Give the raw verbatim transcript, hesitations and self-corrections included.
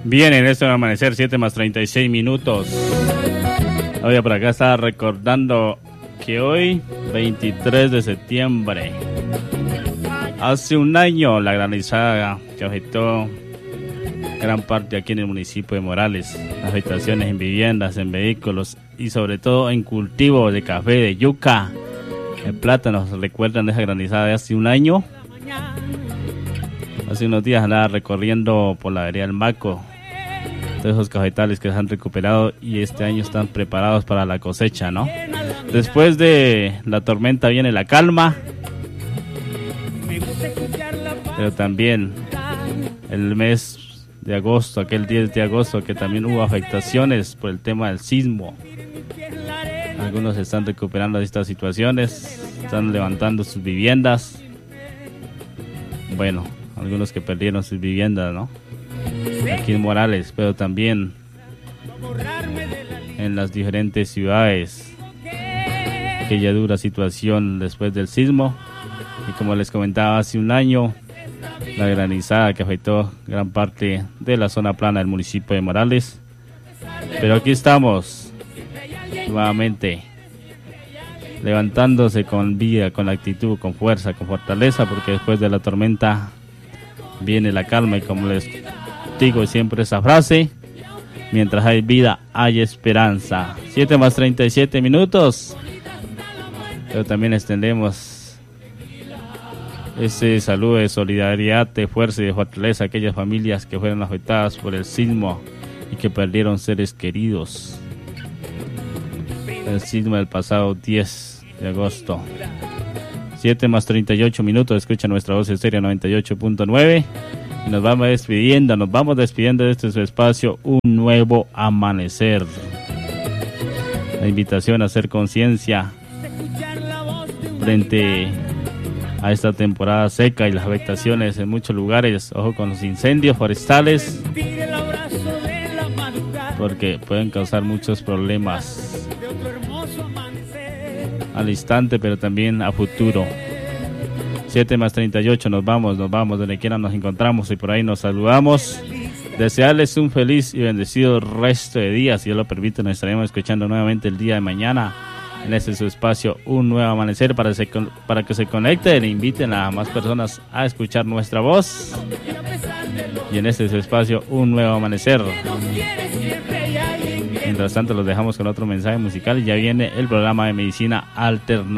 Bien, en este amanecer, siete más treinta y seis minutos. Oye, por acá estaba recordando que hoy, veintitrés de septiembre, hace un año, la granizada que afectó gran parte aquí en el municipio de Morales, afectaciones en viviendas, en vehículos y sobre todo en cultivos de café, de yuca, de plátanos. ¿Recuerdan esa granizada de hace un año? Hace unos días andaba recorriendo por la vereda del Maco, todos esos cafetales que se han recuperado y este año están preparados para la cosecha, ¿no? Después de la tormenta viene la calma, pero también el mes de agosto, aquel diez de agosto, que también hubo afectaciones por el tema del sismo. Algunos están recuperando de estas situaciones, están levantando sus viviendas. Bueno, algunos que perdieron sus viviendas, ¿no? Aquí en Morales, pero también en las diferentes ciudades. Aquella dura situación después del sismo. Y como les comentaba hace un año, la granizada que afectó gran parte de la zona plana del municipio de Morales. Pero aquí estamos, nuevamente, levantándose con vida, con actitud, con fuerza, con fortaleza, porque después de la tormenta viene la calma. Y como les digo siempre esa frase, mientras hay vida, hay esperanza. siete más treinta y siete minutos. Pero también extendemos ese saludo de solidaridad, de fuerza y de fortaleza a aquellas familias que fueron afectadas por el sismo y que perdieron seres queridos. El sismo del pasado diez de agosto. siete más treinta y ocho minutos. Escucha nuestra voz estéreo noventa y ocho punto nueve. Y nos vamos despidiendo, nos vamos despidiendo de este su espacio, Un Nuevo Amanecer. La invitación a hacer conciencia frente a esta temporada seca y las afectaciones en muchos lugares. Ojo con los incendios forestales, porque pueden causar muchos problemas al instante, pero también a futuro. siete más treinta y ocho, nos vamos, nos vamos, donde quiera nos encontramos y por ahí nos saludamos. Desearles un feliz y bendecido resto de días. Si Dios lo permite, nos estaremos escuchando nuevamente el día de mañana en este su espacio, Un Nuevo Amanecer, para, se, para que se conecten e inviten a más personas a escuchar nuestra voz. Y en este su espacio, Un Nuevo Amanecer. Mientras tanto, los dejamos con otro mensaje musical y ya viene el programa de Medicina Alternativa.